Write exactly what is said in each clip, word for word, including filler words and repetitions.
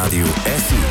Radiu S I.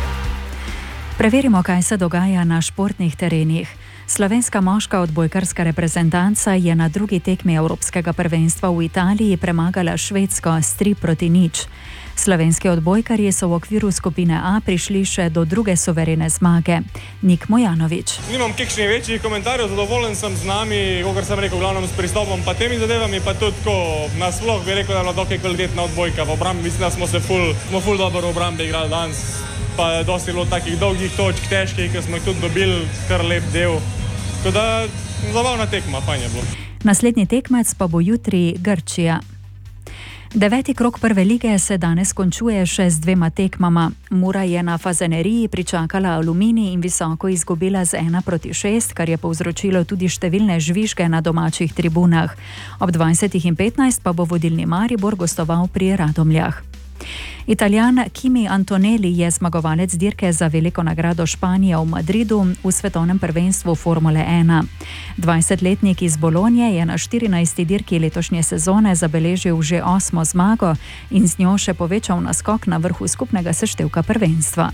Preverimo, kaj se dogaja na športnih terenih. Slovenska moška odbojkarska reprezentanca je na drugi tekmi Evropskega prvenstva v Italiji premagala Švedsko s tri proti nič. Slovenski odbojkarji so v okviru skupine A prišli še do druge suverene zmage. Nik Mojanović. Nimam kakšnih večjih komentarjev, zadovoljen sem z nami, kot sem rekel, glavnem s pristopom pa temi zadevami, pa tudi tako nasploh bi rekel, da je bila dokaj kvalitetna odbojka. V obrambi mislim, da smo se ful, smo ful dobro v obrambi igrali danes, pa dosti je bilo takih dolgih točk, težkih, ki smo jih tudi dobili, kar lep del. Tako da zabavna tekma, fajn je bilo. Naslednji tekmec pa bo jutri Grčija. Deveti krog prve lige se danes končuje še z dvema tekmama. Mura je na Fazaneriji pričakala Aluminij in visoko izgubila z ena proti šest, kar je povzročilo tudi številne žvižge na domačih tribunah. Ob dvajsetih in petnajst pa bo vodilni Maribor gostoval pri Radomljah. Italijan Kimi Antonelli je zmagovalec dirke za veliko nagrado Španije v Madridu v svetovnem prvenstvu Formule ena. dvajsetletnik iz Bolonje je na štirinajsti dirki letošnje sezone zabeležil že osmo zmago in z njo še povečal naskok na vrhu skupnega seštevka prvenstva.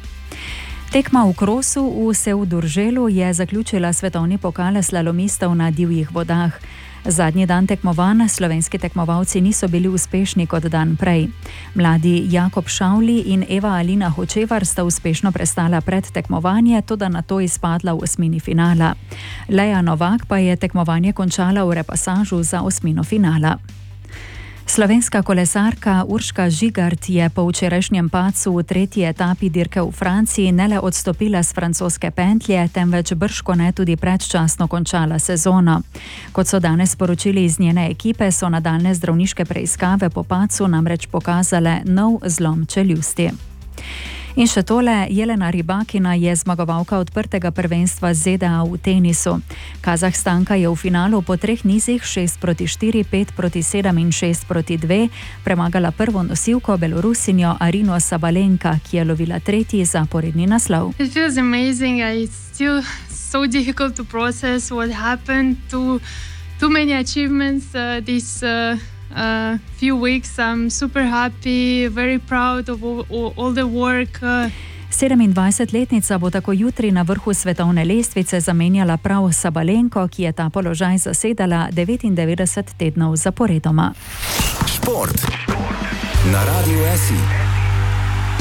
Tekma v krosu v Sevdurželu je zaključila svetovni pokal slalomistov na divjih vodah. Zadnji dan tekmovanj slovenski tekmovalci niso bili uspešni kot dan prej. Mladi Jakob Šavli in Eva Alina Hočevar sta uspešno prestala pred tekmovanje, toda nato izpadla v osmini finala. Leja Novak pa je tekmovanje končala v repasažu za osmino finala. Slovenska kolesarka Urška Žigart je po včerajšnjem padcu v tretji etapi dirke v Franciji ne le odstopila z francoske pentlje, temveč bržkone tudi predčasno končala sezono. Kot so danes sporočili iz njene ekipe, so nadaljne zdravniške preiskave po padcu namreč pokazale nov zlom čeljusti. In še tole, Jelena Rybakina je zmagovalka odprtega prvenstva Z D A v tenisu. Kazahstanka je v finalu po treh nizih šest proti štiri, pet proti sedem in šest proti dve premagala prvo nosilko Belorusinjo Arino Sabalenka, ki je lovila tretji zaporedni naslov. It feels amazing. It's still so difficult to process what happened. Too, too many achievements uh, this uh... Uh, few weeks. I'm super happy, very proud of all, all the work. Uh. sedemindvajsetletnica bo tako jutri na vrhu svetovne lestvice zamenjala prav Sabalenko, ki je ta položaj zasedala devetindevetdeset tednov zaporedoma. Šport na Radiu S I.